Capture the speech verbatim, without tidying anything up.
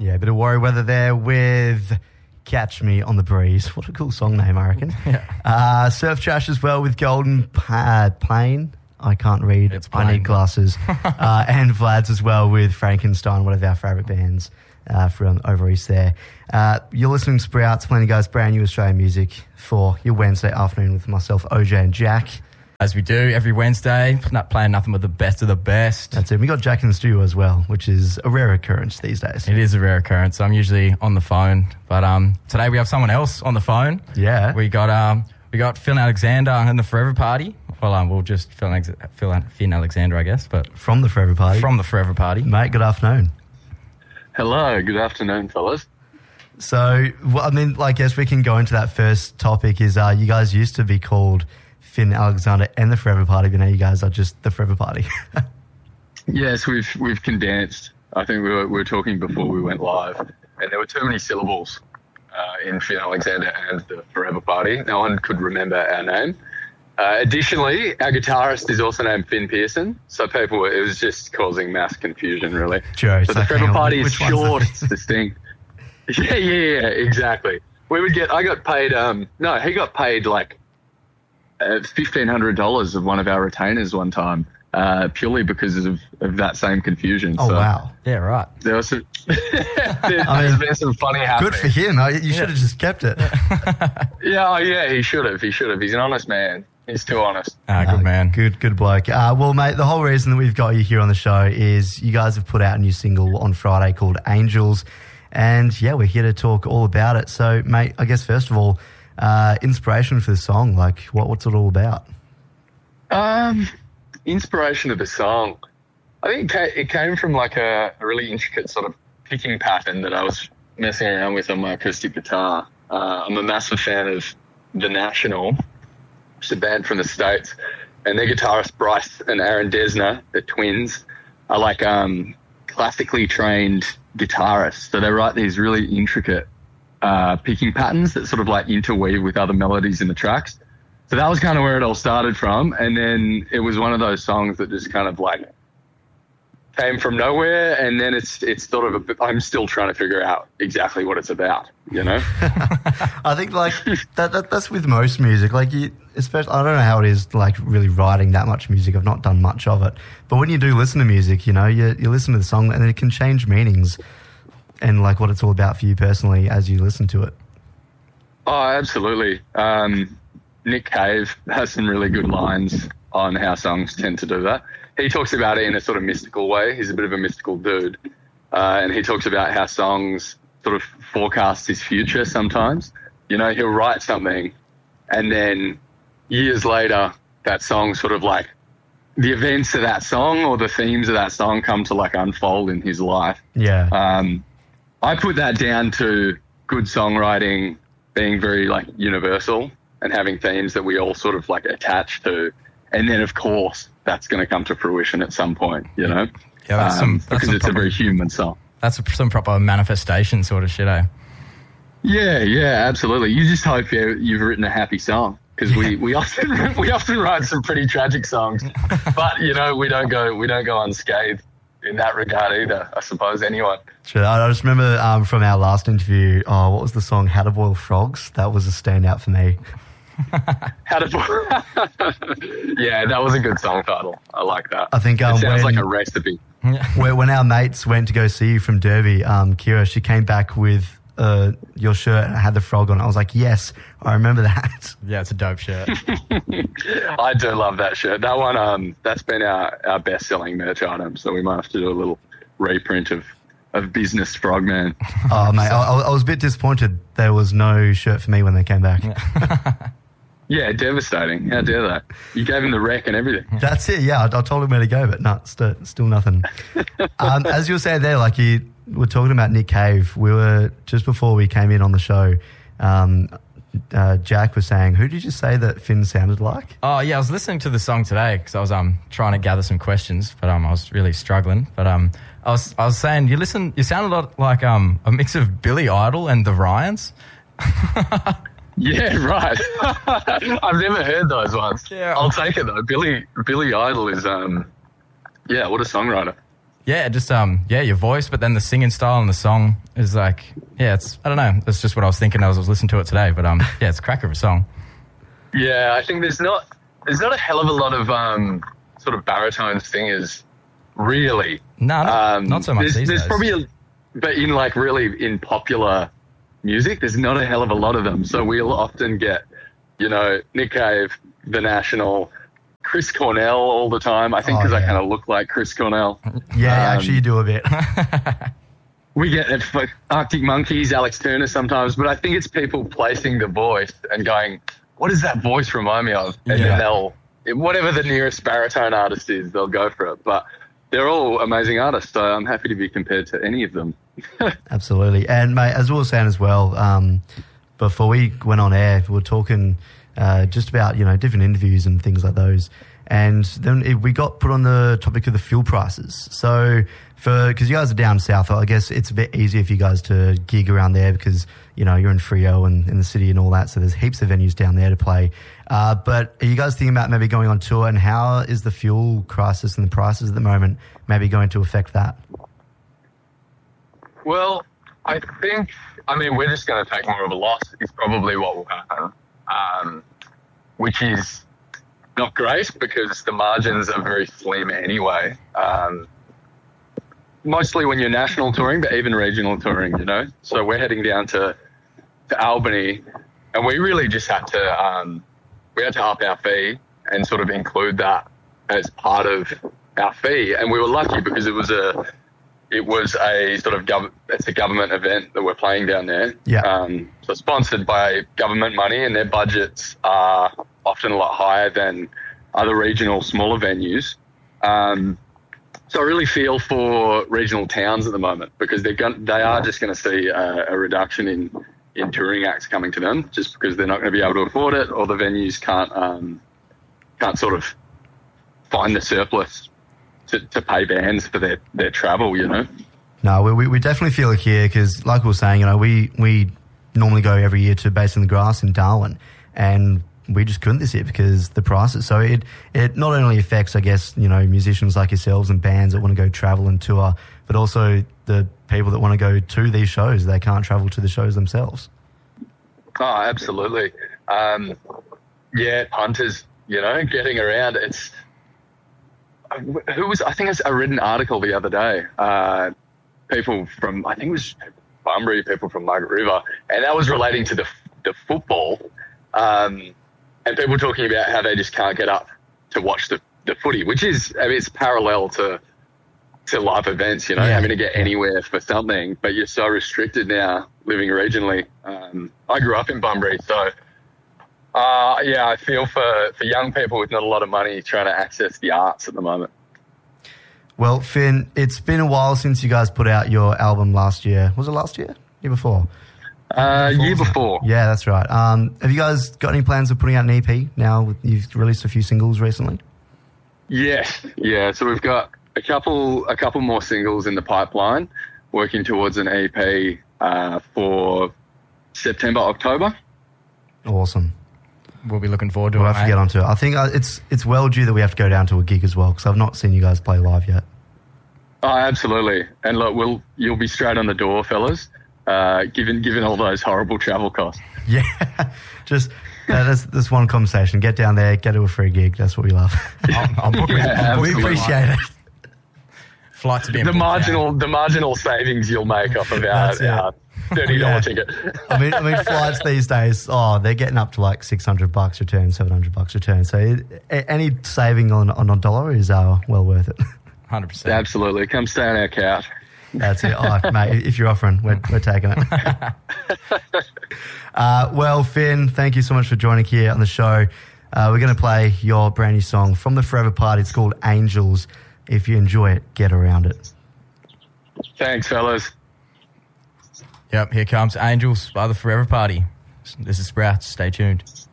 Yeah, a bit of worry weather there with Catch Me on the Breeze. What a cool song name, I reckon. Yeah. Uh, Surf Trash as well with Golden pa- Plane. I can't read. It's I need glasses. uh, and Vlad's as well with Frankenstein, one of our favourite bands uh, from over east there. Uh, you're listening to Sprouts, plenty guys, brand new Australian music for your Wednesday afternoon with myself, O J and Jack. As we do every Wednesday, not playing nothing but the best of the best. That's it. We got Jack in the studio as well, which is a rare occurrence these days. It is a rare occurrence. I'm usually on the phone, but um, today we have someone else on the phone. Yeah. We got um, we got Finn Alexander and the Forever Party. Well, um, we'll just Phil, Alex- Phil Finn Alexander, I guess, but from the Forever Party. From the Forever Party, mate. Good afternoon. Hello. Good afternoon, fellas. So, well, I mean, I guess we can go into that first topic. Is uh, you guys used to be called Finn Alexander and the Forever Party, but now you guys are just the Forever Party. Yes, we've we've condensed. I think we were, we were talking before we went live, and there were too many syllables uh, in Finn Alexander and the Forever Party. No one could remember our name. Uh, additionally, our guitarist is also named Finn Pearson, so people were, it was just causing mass confusion, really. Joe, so the like, Forever Party is which short, it's distinct. Yeah, yeah, yeah, exactly. We would get. I got paid. Um, no, he got paid like uh, fifteen hundred dollars of one of our retainers one time, uh, purely because of, of that same confusion. Oh so wow! Yeah, right. There was some. there, I mean, there's been some funny happenings. Good for him. You yeah. should have just kept it. yeah, oh, yeah, he should have. He should have. He's an honest man. He's too honest. Ah, good uh, man. Good, good bloke. Uh, well, mate, the whole reason that we've got you here on the show is you guys have put out a new single on Friday called Angels. And, yeah, we're here to talk all about it. So, mate, I guess, first of all, uh, inspiration for the song, like, what, what's it all about? Um, inspiration of the song. I think it came from, like, a, a really intricate sort of picking pattern that I was messing around with on my acoustic guitar. Uh, I'm a massive fan of The National, which is a band from the States, and their guitarist, Bryce and Aaron Desner, the twins, are, like, um, classically trained guitarists. So they write these really intricate uh, picking patterns that sort of like interweave with other melodies in the tracks. So that was kind of where it all started from. And then it was one of those songs that just kind of like came from nowhere. And then it's it's sort of, a, I'm still trying to figure out exactly what it's about, you know? I think like that, that that's with most music. Like you, especially, I don't know how it is like really writing that much music. I've not done much of it. But when you do listen to music, you know, you, you listen to the song and it can change meanings and like what it's all about for you personally as you listen to it. Oh, absolutely. Um, Nick Cave has some really good lines on how songs tend to do that. He talks about it in a sort of mystical way. He's a bit of a mystical dude. Uh, and he talks about how songs sort of forecast his future sometimes. You know, he'll write something and then years later, that song sort of like the events of that song or the themes of that song come to like unfold in his life. Yeah. Um, I put that down to good songwriting being very like universal and having themes that we all sort of like attach to. And then, of course, that's going to come to fruition at some point, you know, yeah, that's um, some, that's because it's proper, a very human song. That's a, some proper manifestation sort of shit, eh? Yeah, yeah, absolutely. You just hope you, you've written a happy song because we, we often we often write some pretty tragic songs, but you know we don't go we don't go unscathed in that regard either. I suppose anyone. Sure. I just remember um, from our last interview. Oh, what was the song? How to Boil Frogs. That was a standout for me. How to yeah, that was a good song title. I like that. I think um, it sounds when, like a recipe. Where, when our mates went to go see you from Derby, um, Kira, she came back with uh, your shirt and it had the frog on it. I was like, yes, I remember that. Yeah, it's a dope shirt. I do love that shirt. That one, um, that's been our, our best-selling merch item, so we might have to do a little reprint of, of Business Frogman. Oh, mate, I, I was a bit disappointed there was no shirt for me when they came back. Yeah. Yeah, devastating. How dare that? You gave him the rec and everything. That's it, yeah. I, I told him where to go, but no, st- still nothing. um, as you were saying there, like you were talking about Nick Cave, we were, just before we came in on the show, um, uh, Jack was saying, who did you say that Finn sounded like? Oh, yeah, I was listening to the song today because I was um trying to gather some questions, but um I was really struggling. But um I was I was saying, you listen, you sound a lot like um a mix of Billy Idol and the Ryans. Yeah, right. I've never heard those ones. Yeah. I'll take it though. Billy Billy Idol is um yeah, what a songwriter. Yeah, just um, yeah, your voice, but then the singing style and the song is like, yeah, it's I don't know, that's just what I was thinking as I was listening to it today. But um, yeah, it's a cracker of a song. Yeah, I think there's not there's not a hell of a lot of um sort of baritone singers, really. No, not, um, not so much there's, these there's days. probably a, but in like really in popular music, there's not a hell of a lot of them. So we'll often get, you know, Nick Cave, The National, Chris Cornell all the time. I think Oh, because yeah. I kind of look like Chris Cornell. Yeah, Um, actually, you do a bit. We get it for Arctic Monkeys, Alex Turner sometimes, but I think it's people placing the voice and going, what does that voice remind me of? And Yeah. then they'll, whatever the nearest baritone artist is, they'll go for it. But they're all amazing artists, so I'm happy to be compared to any of them. Absolutely. And, mate, as we were saying as well, um, before we went on air, we were talking uh, just about, you know, different interviews and things like those. And then it, we got put on the topic of the fuel prices. So, for because you guys are down south, I guess it's a bit easier for you guys to gig around there because, you know, you're in Freo and in the city and all that. So there's heaps of venues down there to play. Uh, but are you guys thinking about maybe going on tour? And how is the fuel crisis and the prices at the moment maybe going to affect that? Well, I think, I mean, we're just going to take more of a loss is probably what will happen, um, which is not great because the margins are very slim anyway. Um, mostly when you're national touring, but even regional touring, you know. So we're heading down to, to Albany, and we really just had to, um, we had to up our fee and sort of include that as part of our fee. And we were lucky because it was a, It was a sort of gov- it's a government event that we're playing down there. Yeah. Um, so sponsored by government money, and their budgets are often a lot higher than other regional smaller venues. Um, so I really feel for regional towns at the moment because they're going they are just going to see a, a reduction in in touring acts coming to them just because they're not going to be able to afford it, or the venues can't um, can't sort of find the surplus To, to pay bands for their, their travel, you know. No, we, we definitely feel it here because, like we were saying, you know, we, we normally go every year to Bass in the Grass in Darwin, and we just couldn't this year because the prices. So it it not only affects, I guess, you know, musicians like yourselves and bands that want to go travel and tour, but also the people that want to go to these shows. They can't travel to the shows themselves. Oh, absolutely. Um, yeah, punters, you know, getting around. It's who was I think I read an article the other day. Uh, people from I think it was Bunbury, people from Margaret River, and that was relating to the the football, um, and people talking about how they just can't get up to watch the, the footy, which is I mean it's parallel to to live events, you know, Yeah. having to get anywhere for something, but you're so restricted now living regionally. Um, I grew up in Bunbury, so. Uh, yeah, I feel for, for young people with not a lot of money trying to access the arts at the moment. Well, Finn, it's been a while since you guys put out your album last year. Was it last year? Year before? Uh, year before. Yeah, that's right. Um, have you guys got any plans of putting out an E P now? You've released a few singles recently. Yes, yeah. So we've got a couple a couple more singles in the pipeline, working towards an E P uh, for September, October. Awesome. We'll be looking forward to We'll it, have to mate. get onto it. I think uh, it's it's well due that we have to go down to a gig as well because I've not seen you guys play live yet. Oh, absolutely. And look, we'll you'll be straight on the door, fellas. Uh, given given all those horrible travel costs. Yeah, just uh, that's that's one conversation. Get down there, get to a free gig. That's what we love. I'll, I'll book Yeah, it. I'll book we it. appreciate it. Flights are being The booked marginal now. the marginal savings you'll make off of That's it. our, our thirty dollar Yeah. ticket. I mean, I mean, flights these days, oh, they're getting up to like six hundred bucks return, seven hundred bucks return. So it, a- any saving on on a dollar is uh, well worth it. one hundred percent. Absolutely. Come stay on our couch. That's it. Oh, mate, if you're offering, we're, we're taking it. uh, well, Finn, thank you so much for joining here on the show. Uh, we're going to play your brand new song from the Forever Party. It's called Angels. If you enjoy it, get around it. Thanks, fellas. Yep, here comes Angels by the Forever Party. This is Sprouts. Stay tuned.